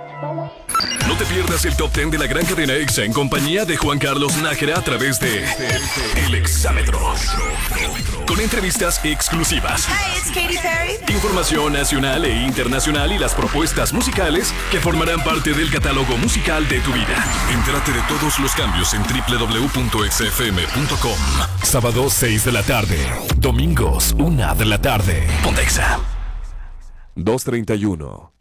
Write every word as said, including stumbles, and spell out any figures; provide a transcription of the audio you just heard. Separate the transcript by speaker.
Speaker 1: No te pierdas el top diez de la gran cadena EXA en compañía de Juan Carlos Nájera a través de El Exámetro. Con entrevistas exclusivas.
Speaker 2: Hi, it's Katy Perry.
Speaker 1: Información nacional e internacional y las propuestas musicales que formarán parte del catálogo musical de tu vida. Entérate de todos los cambios en doble u doble u doble u punto exa efe eme punto com. Sábado seis de la tarde. Domingos una de la tarde. Ponte Exa.
Speaker 3: dos treinta y uno.